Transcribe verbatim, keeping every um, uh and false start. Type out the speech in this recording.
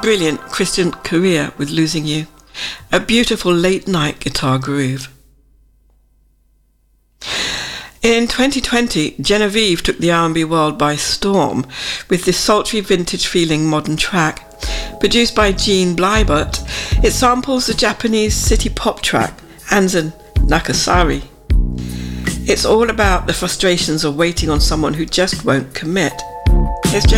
brilliant Christian Correa with Losing You, a beautiful late night guitar groove. In twenty twenty, Genevieve took the R and B world by storm with this sultry vintage feeling modern track. Produced by Jean Blybert, it samples the Japanese city pop track Anzen Nakasari. It's all about the frustrations of waiting on someone who just won't commit. Here's